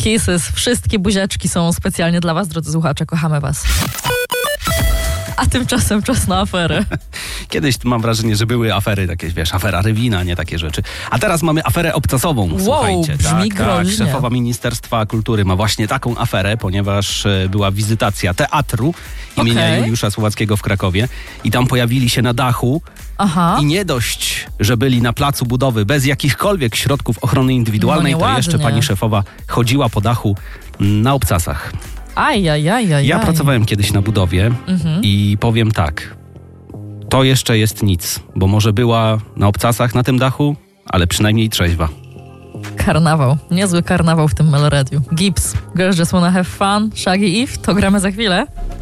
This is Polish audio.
Kisses, wszystkie buziaczki są specjalnie dla was, drodzy słuchacze, kochamy was. A tymczasem czas na aferę. Kiedyś mam wrażenie, że były afery takie, wiesz, afera Rywina, nie takie rzeczy. A teraz mamy aferę obcasową, słuchajcie. Brzmi groźnie. Szefowa Ministerstwa Kultury ma właśnie taką aferę, ponieważ była wizytacja teatru imienia Juliusza Słowackiego w Krakowie i tam pojawili się na dachu. I nie dość, że byli na placu budowy bez jakichkolwiek środków ochrony indywidualnej, to jeszcze pani szefowa chodziła po dachu na obcasach. Ja pracowałem kiedyś na budowie i powiem tak, to jeszcze jest nic, bo może była na obcasach na tym dachu, ale przynajmniej trzeźwa. Karnawał, niezły karnawał w tym Meloradiu. Gibbs, Girls Just Wanna Have Fun, Shaggy Eve, to gramy za chwilę.